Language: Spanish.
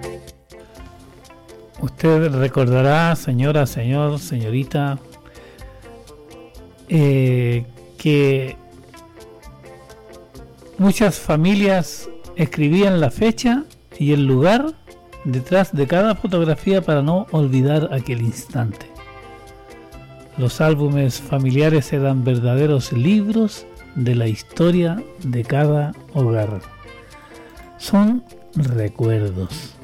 Usted recordará, señora, señor, señorita, que muchas familias escribían la fecha y el lugar detrás de cada fotografía para no olvidar aquel instante. Los álbumes familiares eran verdaderos libros de la historia de cada hogar. Son recuerdos.